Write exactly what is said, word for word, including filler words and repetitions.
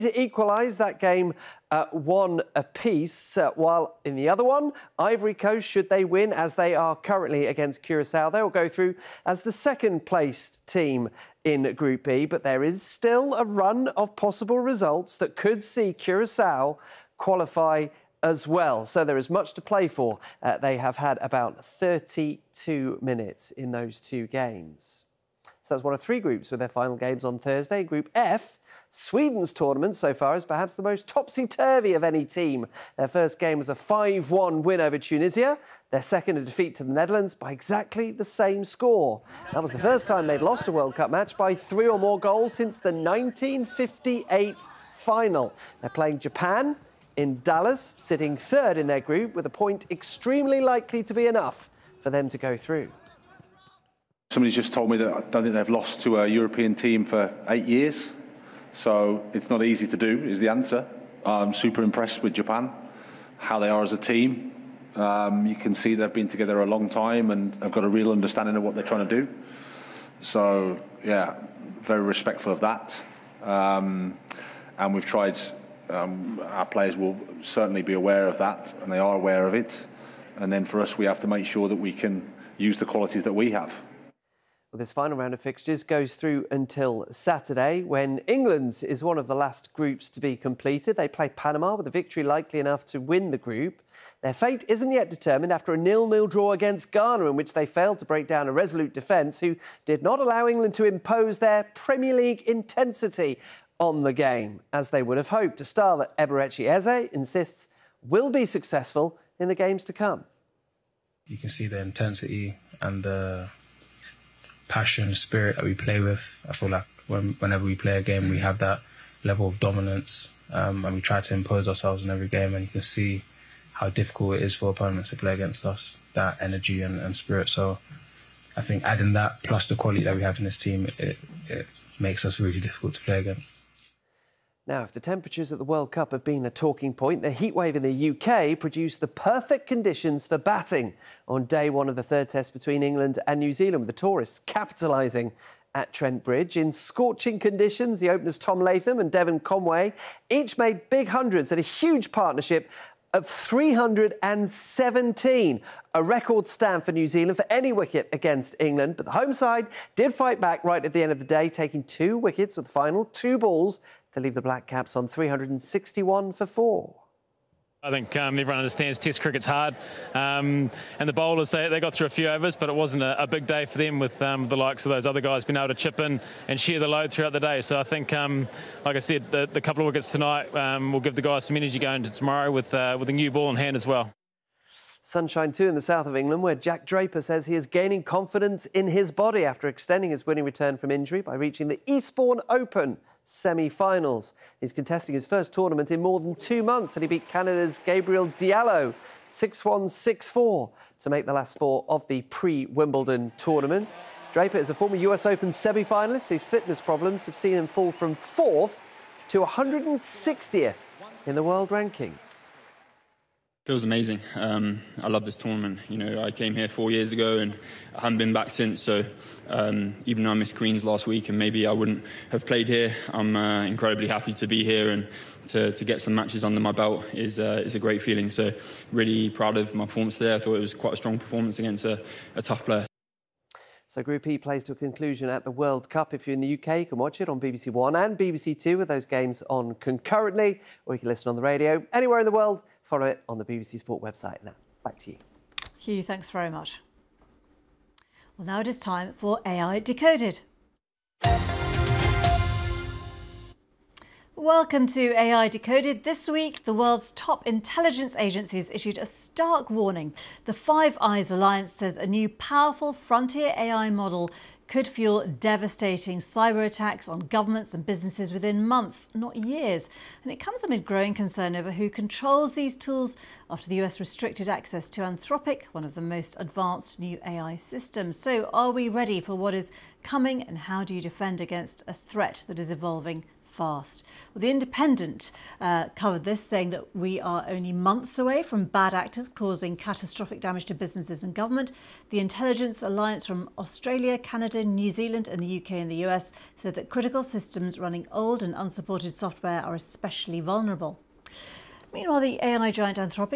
equalised that game uh, one apiece, uh, while in the other one, Ivory Coast, should they win, as they are currently against Curacao, they will go through as the second-placed team in Group B. But there is still a run of possible results that could see Curacao qualify as well. So there is much to play for. Uh, they have had about thirty-two minutes in those two games. So that's one of three groups with their final games on Thursday. Group F, Sweden's tournament so far is perhaps the most topsy-turvy of any team. Their first game was a five one win over Tunisia. Their second, a defeat to the Netherlands by exactly the same score. That was the first time they'd lost a World Cup match by three or more goals since the nineteen fifty-eight final. They're playing Japan in Dallas, sitting third in their group, with a point extremely likely to be enough for them to go through. Somebody's just told me that I don't think they've lost to a European team for eight years. So it's not easy to do, is the answer. I'm super impressed with Japan, how they are as a team. Um, you can see they've been together a long time and have got a real understanding of what they're trying to do. So, yeah, very respectful of that. Um, and we've tried, um, our players will certainly be aware of that, and they are aware of it. And then for us, we have to make sure that we can use the qualities that we have. Well, this final round of fixtures goes through until Saturday, when England's is one of the last groups to be completed. They play Panama with a victory likely enough to win the group. Their fate isn't yet determined after a nil nil draw against Ghana, in which they failed to break down a resolute defence who did not allow England to impose their Premier League intensity on the game, as they would have hoped. A style that Eberechi Eze insists will be successful in the games to come. You can see the intensity and the passion, spirit that we play with. I feel like when, whenever we play a game, we have that level of dominance, um, and we try to impose ourselves in every game, and you can see how difficult it is for opponents to play against us, that energy and, and spirit. So I think adding that plus the quality that we have in this team, it, it makes us really difficult to play against. Now, if the temperatures at the World Cup have been a talking point, the heatwave in the U K produced the perfect conditions for batting on day one of the third test between England and New Zealand, with the tourists capitalising at Trent Bridge. In scorching conditions, the openers Tom Latham and Devon Conway each made big hundreds at a huge partnership of three hundred seventeen, a record stand for New Zealand for any wicket against England. But the home side did fight back right at the end of the day, taking two wickets with the final two balls to leave the Black Caps on three hundred sixty-one for four. I think um, everyone understands Test cricket's hard, um, and the bowlers, they, they got through a few overs, but it wasn't a, a big day for them with um, the likes of those other guys being able to chip in and share the load throughout the day. So I think, um, like I said, the, the couple of wickets tonight um, will give the guys some energy going to tomorrow with, uh, with a new ball in hand as well. Sunshine too in the south of England, where Jack Draper says he is gaining confidence in his body after extending his winning return from injury by reaching the Eastbourne Open semi-finals. He's contesting his first tournament in more than two months, and he beat Canada's Gabriel Diallo six one, six four to make the last four of the pre-Wimbledon tournament. Draper is a former U S Open semi-finalist whose fitness problems have seen him fall from fourth to one hundred sixtieth in the world rankings. Feels amazing. Um, I love this tournament. You know, I came here four years ago and I haven't been back since. So um, even though I missed Queens last week and maybe I wouldn't have played here, I'm uh, incredibly happy to be here, and to, to get some matches under my belt is uh, is a great feeling. So really proud of my performance today. I thought it was quite a strong performance against a, a tough player. So Group E plays to a conclusion at the World Cup. If you're in the U K, you can watch it on B B C One and B B C Two, with those games on concurrently, or you can listen on the radio anywhere in the world. Follow it on the B B C Sport website. Now, back to you. Hugh, thanks very much. Well, now it is time for A I Decoded. Welcome to A I Decoded. This week, the world's top intelligence agencies issued a stark warning. The Five Eyes Alliance says a new powerful frontier A I model could fuel devastating cyber attacks on governments and businesses within months, not years. And it comes amid growing concern over who controls these tools after the U S restricted access to Anthropic, one of the most advanced new A I systems. So are we ready for what is coming, and how do you defend against a threat that is evolving fast. Well, The Independent uh, covered this, saying that we are only months away from bad actors causing catastrophic damage to businesses and government. The Intelligence Alliance from Australia, Canada, New Zealand and the U K and the U S said that critical systems running old and unsupported software are especially vulnerable. Meanwhile, the A I giant Anthropic